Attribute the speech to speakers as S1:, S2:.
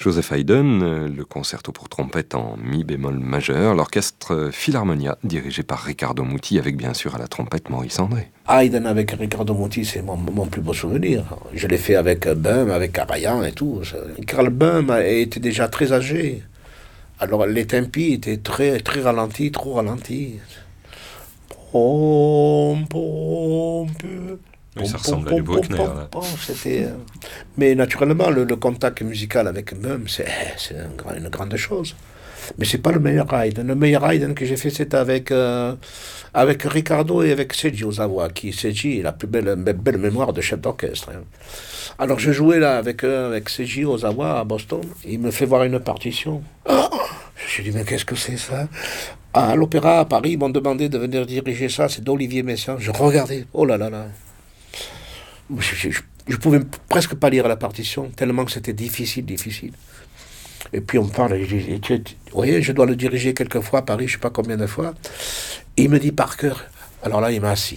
S1: Joseph Haydn, le concerto pour trompette en mi bémol majeur, l'orchestre Philharmonia dirigé par Riccardo Muti avec bien sûr à la trompette Maurice André.
S2: Haydn avec Riccardo Muti, c'est mon plus beau souvenir. Je l'ai fait avec Böhm, avec Karajan et tout. Karl Böhm était déjà très âgé. Alors les tempi étaient très, très ralentis, trop ralentis. Pom, pom, pom.
S1: Oui, ça ressemble à du Bruckner.
S2: Mais naturellement, le contact musical avec Böhm, c'est une grande chose. Mais c'est pas le meilleur Haydn. Le meilleur Haydn que j'ai fait, c'était avec Riccardo et avec Seiji Ozawa, Seiji a la plus belle mémoire de chef d'orchestre. Hein. Alors je jouais là avec Seiji Ozawa à Boston, et il me fait voir une partition. Oh, je lui dis, mais qu'est-ce que c'est ça? À l'Opéra à Paris, ils m'ont demandé de venir diriger ça, c'est d'Olivier Messiaen. Je regardais, oh là là là. Je pouvais presque pas lire la partition, tellement que c'était difficile. Et puis on me parle, vous voyez, je dois le diriger quelques fois à Paris, je sais pas combien de fois. Et il me dit par cœur. Alors là, il m'a assis.